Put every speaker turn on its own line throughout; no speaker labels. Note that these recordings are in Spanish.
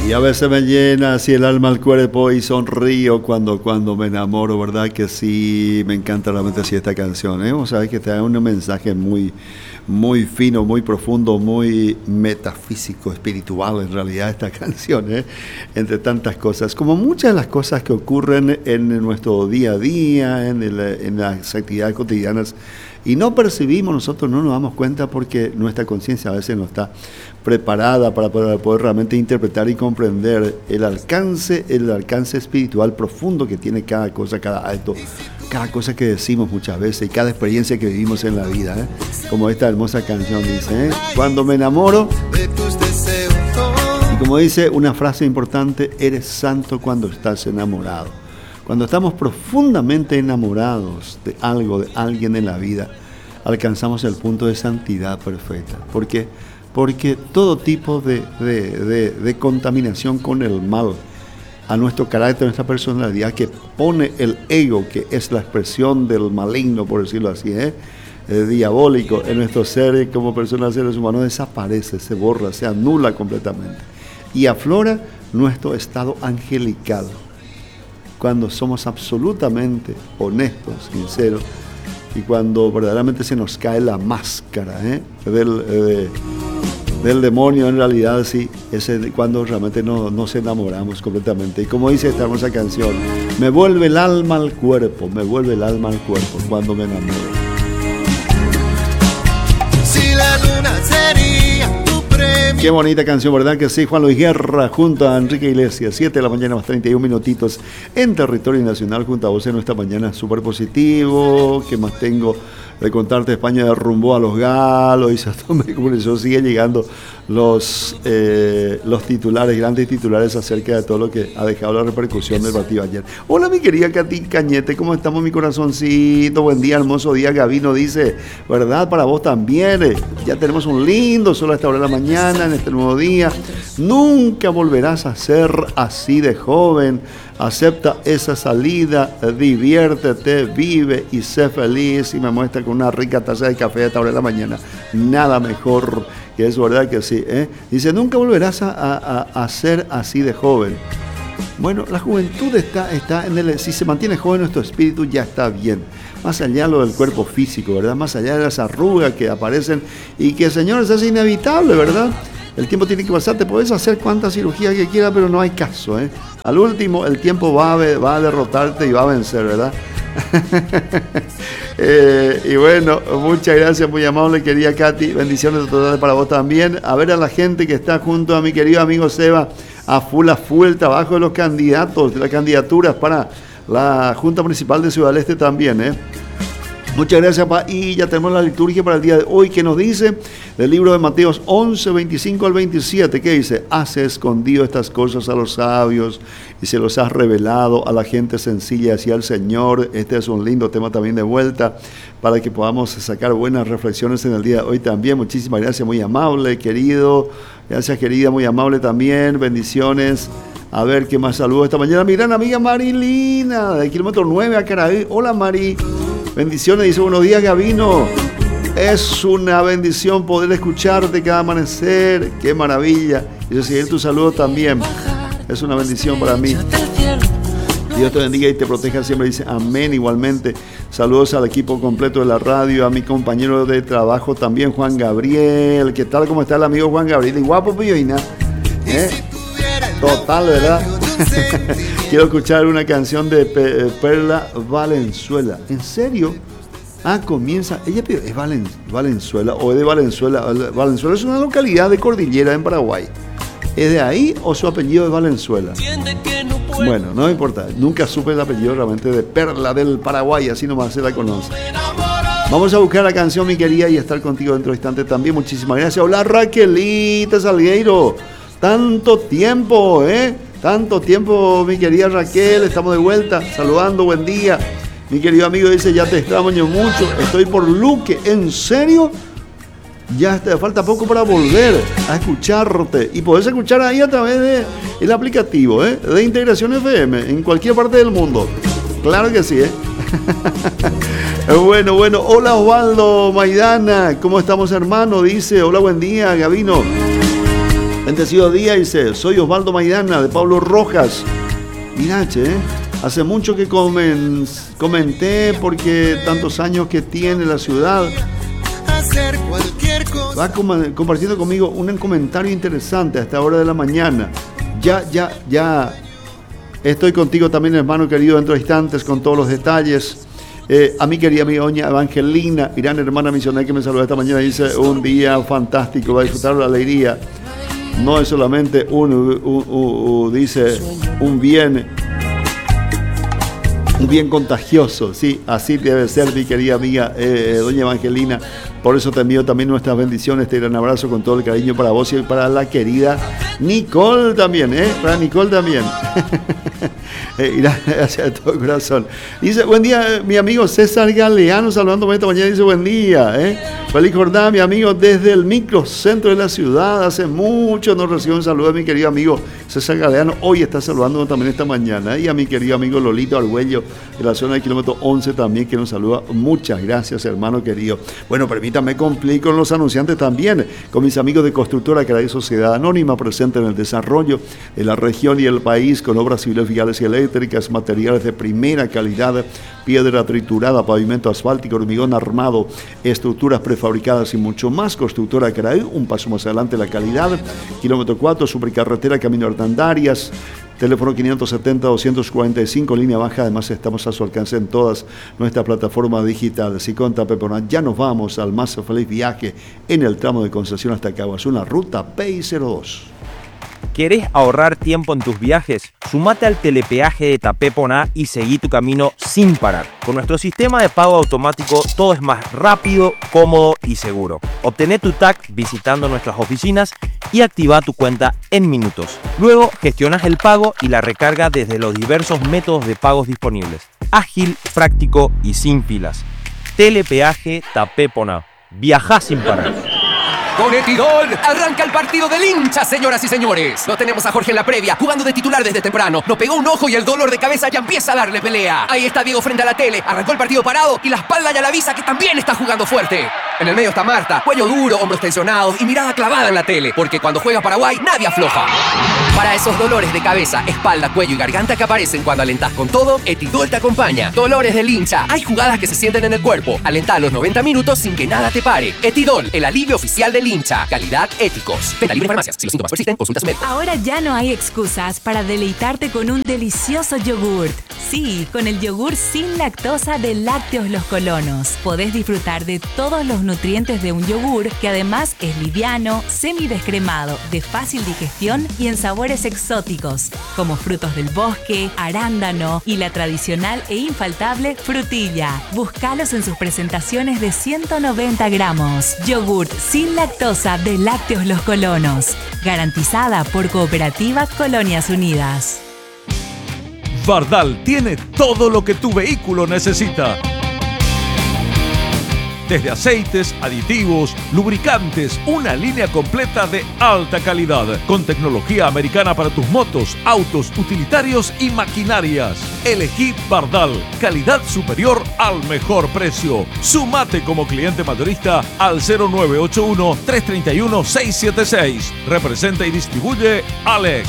Y a veces me llena así el alma al cuerpo y sonrío cuando me enamoro, ¿verdad? Que sí, me encanta realmente así esta canción, ¿eh? O sea, que te da un mensaje muy, muy fino, muy profundo, muy metafísico, espiritual en realidad esta canción, ¿eh? Entre tantas cosas, como muchas de las cosas que ocurren en nuestro día a día, en las actividades cotidianas, y no percibimos, nosotros no nos damos cuenta porque nuestra conciencia a veces no está preparada para poder realmente interpretar y comprender el alcance espiritual profundo que tiene cada cosa, cada acto, cada cosa que decimos muchas veces y cada experiencia que vivimos en la vida, ¿eh? Como esta hermosa canción dice, ¿eh? Cuando me enamoro, y como dice una frase importante, eres santo cuando estás enamorado. Cuando estamos profundamente enamorados de algo, de alguien en la vida, alcanzamos el punto de santidad perfecta. ¿Por qué? Porque todo tipo de contaminación con el mal a nuestro carácter, a nuestra personalidad, que pone el ego, que es la expresión del maligno, por decirlo así, diabólico, en nuestro ser como personas, seres humanos, desaparece, se borra, se anula completamente. Y aflora nuestro estado angelical. Cuando somos absolutamente honestos, sinceros, y cuando verdaderamente se nos cae la máscara del demonio, en realidad sí, cuando realmente nos enamoramos completamente. Y como dice esta hermosa canción, me vuelve el alma al cuerpo, cuando me enamoro.
Si la luna sería tu premio.
Qué bonita canción, ¿verdad que sí? Juan Luis Guerra junto a Enrique Iglesias, 7 de la mañana más 31 minutitos en territorio nacional junto a vos en nuestra mañana súper positivo. ¿Qué más tengo de contarte? España derrumbó a los galos y se sigue llegando los titulares, grandes titulares acerca de todo lo que ha dejado la repercusión del partido ayer. Hola mi querida Katy Cañete, ¿cómo estamos mi corazoncito? Buen día, hermoso día. Gabino dice, ¿verdad? Para vos también. Ya tenemos un lindo sol a esta hora de la mañana, en este nuevo día. Nunca volverás a ser así de joven. Acepta esa salida, diviértete, vive y sé feliz. Y me muestra con una rica taza de café a esta hora de la mañana. Nada mejor que eso, ¿verdad que sí? Dice, nunca volverás a ser así de joven. Bueno, la juventud está en si se mantiene joven nuestro espíritu ya está bien. Más allá de lo del cuerpo físico, ¿verdad? Más allá de las arrugas que aparecen y que, señores, es inevitable, ¿verdad? El tiempo tiene que pasar, te puedes hacer cuantas cirugías que quieras, pero no hay caso, ¿eh? Al último, el tiempo va a derrotarte y va a vencer, ¿verdad? Y bueno, muchas gracias, muy amable, querida Katy. Bendiciones totales para vos también. A ver a la gente que está junto a mi querido amigo Seba, a full el trabajo de los candidatos, de las candidaturas para la Junta Municipal de Ciudad del Este también, ¿eh? Muchas gracias, y ya tenemos la liturgia para el día de hoy, que nos dice del libro de Mateos 11, 25 al 27, que dice, has escondido estas cosas a los sabios y se los has revelado a la gente sencilla, hacia el Señor. Este es un lindo tema también de vuelta para que podamos sacar buenas reflexiones en el día de hoy también. Muchísimas gracias, muy amable, querido. Gracias, querida, muy amable también. Bendiciones. A ver, ¿qué más saludo esta mañana? Mi gran amiga Marilina, de kilómetro 9 a Caraí. Hola, Mari. Bendiciones, dice, buenos días, Gabino. Es una bendición poder escucharte cada amanecer. Qué maravilla. Y recibir tu saludo también. Es una bendición para mí. Dios te bendiga y te proteja siempre. Dice, amén. Igualmente, saludos al equipo completo de la radio, a mi compañero de trabajo también, Juan Gabriel. ¿Qué tal? ¿Cómo está el amigo Juan Gabriel? Y guapo, pilloina. Total, ¿verdad? Quiero escuchar una canción de Perla Valenzuela. ¿En serio? Comienza. Ella es Valenzuela o es de Valenzuela. Valenzuela es una localidad de cordillera en Paraguay. ¿Es de ahí o su apellido es Valenzuela? Bueno, no importa. Nunca supe el apellido realmente de Perla del Paraguay. Así nomás se la conoce. Vamos a buscar la canción, mi querida, y estar contigo dentro de instantes también. Muchísimas gracias. Hola, Raquelita Salgueiro. Tanto tiempo, Tanto tiempo, mi querida Raquel. Estamos de vuelta, saludando, buen día. Mi querido amigo dice, ya te extraño mucho. Estoy por Luque. ¿En serio? Ya te falta poco para volver a escucharte. Y podés escuchar ahí a través del aplicativo, de Integración FM, en cualquier parte del mundo. Claro que sí, Bueno. Hola, Osvaldo Maidana. ¿Cómo estamos, hermano? Dice, hola, buen día, Gabino. Bendecido día, dice. Soy Osvaldo Maidana, de Pablo Rojas. Mirá, hace mucho que comenté porque tantos años que tiene la ciudad.
Hacer cualquier cosa.
Va compartiendo conmigo un comentario interesante a esta hora de la mañana. Ya. Estoy contigo también, hermano querido, dentro de instantes con todos los detalles. A mi querida amiga doña Evangelina, gran hermana misionera que me saludó esta mañana, dice un día fantástico, va a disfrutar la alegría. No es solamente dice un bien contagioso, sí, así debe ser, mi querida amiga doña Evangelina. Por eso te envío también nuestras bendiciones, este gran abrazo con todo el cariño para vos y para la querida Nicole también, para Nicole también. Gracias de todo corazón. Dice, buen día, mi amigo César Galeano, saludándome esta mañana, dice, buen día, feliz jornada, mi amigo, desde el microcentro de la ciudad. Hace mucho no recibo un saludo de mi querido amigo César Galeano. Hoy está saludando también esta mañana. Y a mi querido amigo Lolito Argüello, de la zona del kilómetro 11 también, que nos saluda. Muchas gracias, hermano querido. Bueno, permítame cumplir con los anunciantes también, con mis amigos de Constructora Caray Sociedad Anónima, presente en el desarrollo de la región y el país, con obras civiles, viales y eléctricas, materiales de primera calidad, piedra triturada, pavimento asfáltico, hormigón armado, estructuras prefabricadas y mucho más. Constructora Caray, un paso más adelante la calidad. Kilómetro 4, supercarretera, Camino Hernandarias. Teléfono 570-245, línea baja. Además, estamos a su alcance en todas nuestras plataformas digitales. Y con Tape Poná, ya nos vamos al más feliz viaje en el tramo de Concepción hasta Caguazú, una ruta PI02.
¿Querés ahorrar tiempo en tus viajes? Sumate al telepeaje de Tapé Poná y seguí tu camino sin parar. Con nuestro sistema de pago automático, todo es más rápido, cómodo y seguro. Obtené tu TAC visitando nuestras oficinas y activa tu cuenta en minutos. Luego, gestionas el pago y la recarga desde los diversos métodos de pagos disponibles. Ágil, práctico y sin filas. Telepeaje Tapé Poná. Viajá sin parar.
Con Etidol arranca el partido del hincha, señoras y señores. Lo tenemos a Jorge en la previa, jugando de titular desde temprano. Nos pegó un ojo y el dolor de cabeza ya empieza a darle pelea. Ahí está Diego frente a la tele, arrancó el partido parado y la espalda ya le avisa que también está jugando fuerte. En el medio está Marta, cuello duro, hombros tensionados y mirada clavada en la tele, porque cuando juega Paraguay nadie afloja. Para esos dolores de cabeza, espalda, cuello y garganta que aparecen cuando alentás con todo, Etidol te acompaña. Dolores del hincha, hay jugadas que se sienten en el cuerpo. Alentá a los 90 minutos sin que nada te pare. Etidol, el alivio oficial del hincha. Calidad, éticos. Venta libre en farmacias. Si los síntomas persisten, consulta a su médico.
Ahora ya no hay excusas para deleitarte con un delicioso yogurt. Sí, con el yogur sin lactosa de Lácteos Los Colonos. Podés disfrutar de todos los nutrientes de un yogur que además es liviano, semidescremado, de fácil digestión y en sabores exóticos, como frutos del bosque, arándano y la tradicional e infaltable frutilla. Búscalos en sus presentaciones de 190 gramos. Yogurt sin lactosa de Lácteos Los Colonos. Garantizada por Cooperativa Colonias Unidas.
Fardal tiene todo lo que tu vehículo necesita. Desde aceites, aditivos, lubricantes, una línea completa de alta calidad, con tecnología americana para tus motos, autos, utilitarios y maquinarias. Elegí Fardal, calidad superior al mejor precio. Sumate como cliente mayorista al 0981-331-676. Representa y distribuye Alex.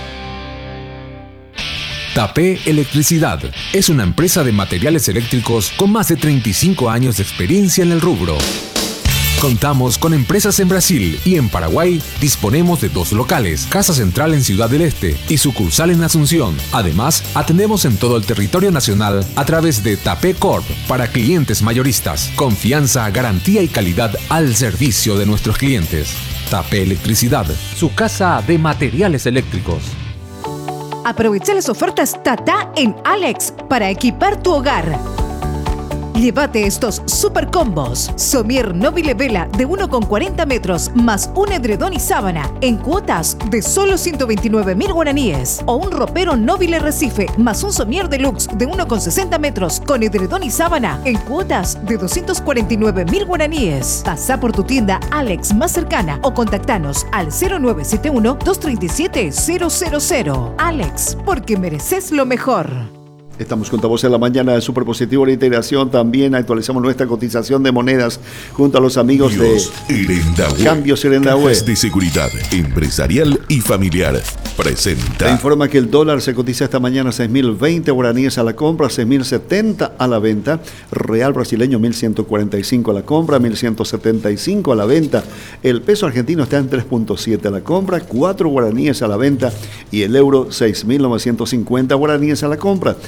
Tapé Electricidad es una empresa de materiales eléctricos con más de 35 años de experiencia en el rubro. Contamos con empresas en Brasil y en Paraguay. Disponemos de 2 locales, Casa Central en Ciudad del Este y sucursal en Asunción. Además, atendemos en todo el territorio nacional a través de Tapé Corp para clientes mayoristas. Confianza, garantía y calidad al servicio de nuestros clientes. Tapé Electricidad, su casa de materiales eléctricos.
Aprovecha las ofertas Tata en Alex para equipar tu hogar. Llévate estos super combos. Somier Nobile Vela de 1,40 metros más un edredón y sábana en cuotas de solo 129.000 guaraníes. O un ropero Nobile Recife más un somier deluxe de 1,60 metros con edredón y sábana en cuotas de 249.000 guaraníes. Pasa por tu tienda Alex más cercana o contactanos al 0971-237-000. Alex, porque mereces lo mejor.
Estamos junto a vos en la mañana de Super Positivo la Integración. También actualizamos nuestra cotización de monedas junto a los amigos de Cambios Irendahue.
Cajas de seguridad empresarial y familiar. Presenta.
Te informa que el dólar se cotiza esta mañana 6.020 guaraníes a la compra, 6.070 a la venta. Real brasileño 1.145 a la compra, 1.175 a la venta. El peso argentino está en 3.7 a la compra, 4 guaraníes a la venta. Y el euro 6.950 guaraníes a la compra,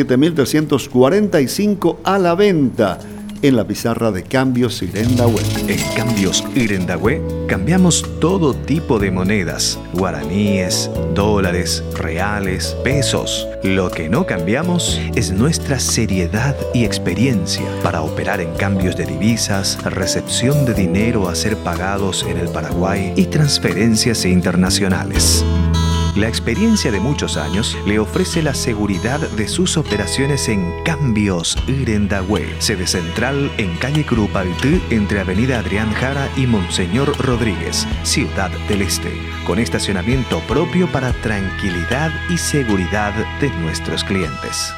7.345 a la venta. En la pizarra de Cambios Irendahue.
En Cambios Irendahue cambiamos todo tipo de monedas: guaraníes, dólares, reales, pesos. Lo que no cambiamos es nuestra seriedad y experiencia para operar en cambios de divisas, recepción de dinero a ser pagados en el Paraguay y transferencias internacionales. La experiencia de muchos años le ofrece la seguridad de sus operaciones en Cambios Irendahue, sede central en calle Curupaytí, entre Avenida Adrián Jara y Monseñor Rodríguez, Ciudad del Este, con estacionamiento propio para tranquilidad y seguridad de nuestros clientes.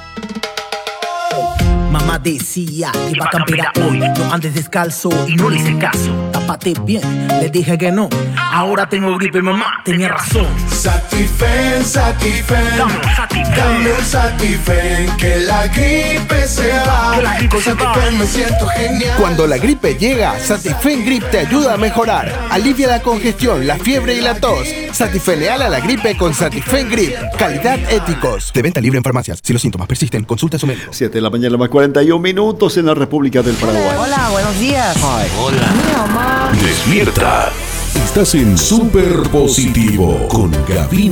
Mamá decía que iba a campear hoy. No andes descalzo y no le hice caso. Tápate bien, le dije que no. Ahora tengo gripe, mamá tenía razón.
Satifen, dame un Satifen, que la gripe se va. Con Satifen me siento genial.
Cuando la gripe llega, Satifen Grip te ayuda a mejorar. Alivia la congestión, la fiebre y la tos. Satifeneal a la gripe con Satifen Grip. Calidad Éticos. De venta libre en farmacias. Si los síntomas persisten, consulta a su médico.
7 de la mañana más 41 minutos en la República del Paraguay.
Hola, buenos días.
Hola.
Mi mamá.
Despierta. Estás en Super Positivo con Gaby